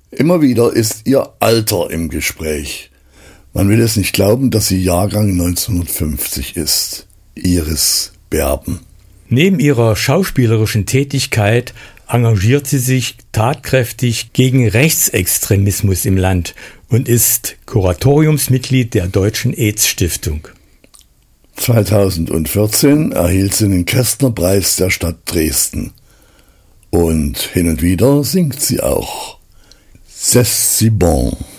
Immer wieder ist ihr Alter im Gespräch. Man will es nicht glauben, dass sie Jahrgang 1950 ist. Iris Berben. Neben ihrer schauspielerischen Tätigkeit engagiert sie sich tatkräftig gegen Rechtsextremismus im Land und ist Kuratoriumsmitglied der Deutschen AIDS-Stiftung. 2014 erhielt sie den Kästner-Preis der Stadt Dresden. Und hin und wieder singt sie auch. C'est si bon.